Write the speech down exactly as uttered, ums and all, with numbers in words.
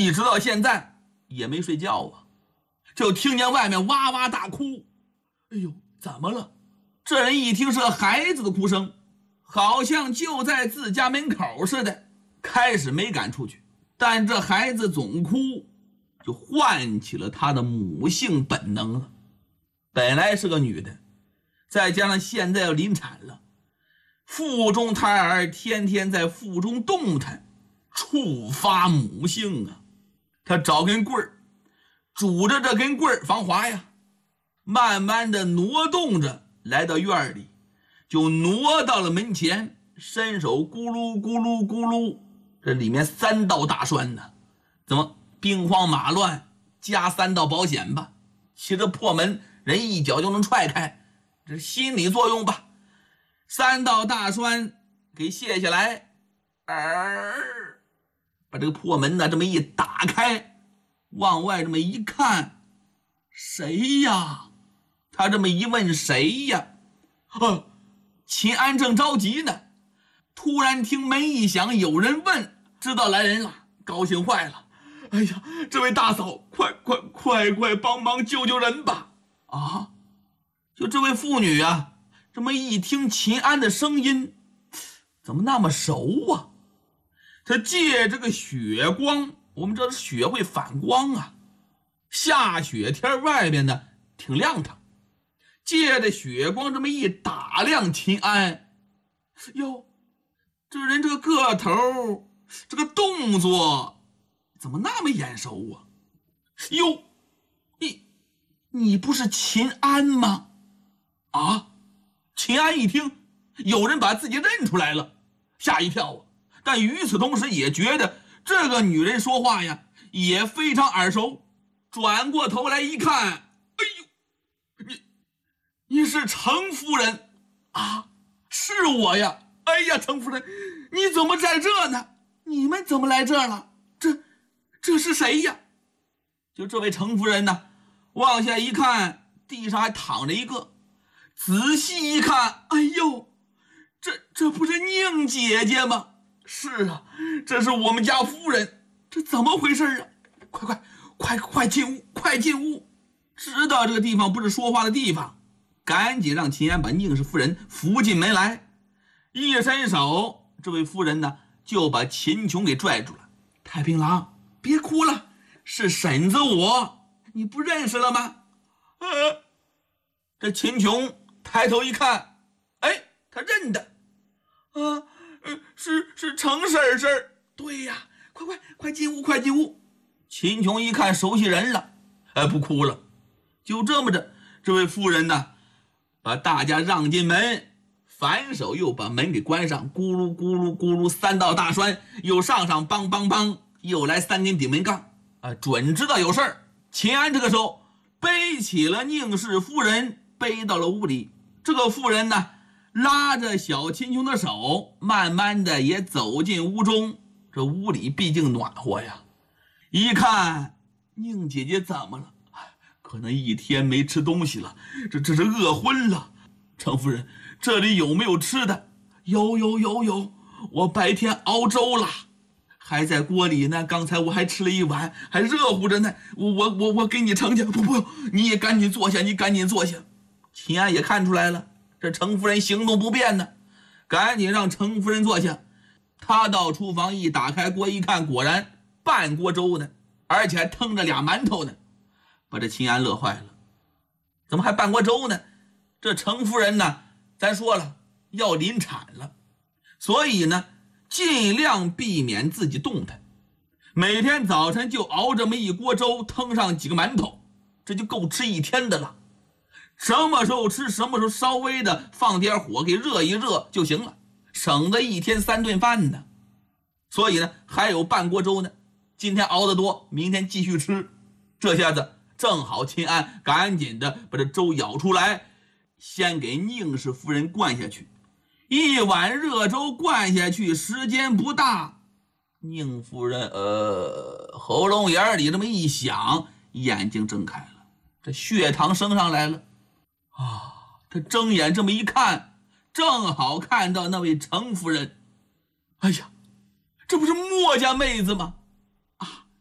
一直到现在也没睡觉啊，就听见外面哇哇大哭。哎呦，怎么了？这人一听是个孩子的哭声，好像就在自家门口似的。开始没敢出去，但这孩子总哭，就唤起了他的母性本能了。本来是个女的，再加上现在要临产了，腹中胎儿天天在腹中动弹，触发母性啊。他找根棍儿，拄着这根棍儿防滑呀，慢慢的挪动着来到院里，就挪到了门前，伸手咕噜咕噜咕噜，这里面三道大栓呢，怎么兵荒马乱加三道保险吧？其实破门人一脚就能踹开，这是心理作用吧？三道大栓给卸下来，儿，把这个破门呢这么一打开，往外这么一看，谁呀？他这么一问，谁呀？啊，秦安正着急呢，突然听门一响，有人问，知道来人了，高兴坏了。哎呀，这位大嫂，快快快快帮忙救救人吧！啊，就这位妇女啊，这么一听秦安的声音，怎么那么熟啊？他借这个血光，我们知道血会反光啊，下雪天外边呢挺亮堂，借着血光这么一打量秦安，哟，这人这个个头，这个动作怎么那么眼熟啊？哟，你你不是秦安吗？啊，秦安一听有人把自己认出来了，吓一跳啊！但与此同时也觉得这个女人说话呀也非常耳熟，转过头来一看，哎呦，你你是程夫人啊？是我呀！哎呀，程夫人，你怎么在这呢？你们怎么来这了？这这是谁呀？就这位程夫人呢，往下一看，地上还躺着一个，仔细一看，哎呦，这这不是宁姐姐吗？是啊，这是我们家夫人，这怎么回事啊？快快快快进屋，快进屋！知道这个地方不是说话的地方，赶紧让秦安把宁氏夫人扶进门来。一伸手，这位夫人呢就把秦琼给拽住了。太平郎，别哭了，是婶子我，你不认识了吗？呃，这秦琼抬头一看，哎，他认得，啊，呃、是是程婶婶。对呀，快快快进屋，快进屋！秦琼一看熟悉人了，哎，不哭了。就这么着，这位夫人呢，把大家让进门，反手又把门给关上，咕噜咕噜咕噜，三道大栓又上上梆梆梆，又来三根顶门杠啊，准知道有事儿。秦安这个时候背起了宁氏夫人，背到了屋里。这个妇人呢，拉着小秦琼的手，慢慢的也走进屋中。这屋里毕竟暖和呀，一看宁姐姐怎么了？可能一天没吃东西了，这这是饿昏了。程夫人，这里有没有吃的？有有有有，我白天熬粥了，还在锅里呢，刚才我还吃了一碗，还热乎着呢。我我我我给你盛去。不不，你也赶紧坐下，你赶紧坐下。秦安也看出来了，这程夫人行动不便呢，赶紧让程夫人坐下。他到厨房一打开锅一看，果然半锅粥呢，而且还腾着俩馒头呢，把这秦安乐坏了。怎么还半锅粥呢？这程夫人呢，咱说了要临产了，所以呢尽量避免自己动弹，每天早晨就熬这么一锅粥，腾上几个馒头，这就够吃一天的了。什么时候吃什么时候稍微的放点火给热一热就行了，省得一天三顿饭呢。所以呢还有半锅粥呢，今天熬得多，明天继续吃。这下子正好秦安赶紧的把这粥舀出来，先给宁氏夫人灌下去。一碗热粥灌下去，时间不大，宁夫人呃喉咙眼里这么一响，眼睛睁开了，这血糖升上来了啊！他睁眼这么一看，正好看到那位程夫人。哎呀，这不是墨家妹子吗？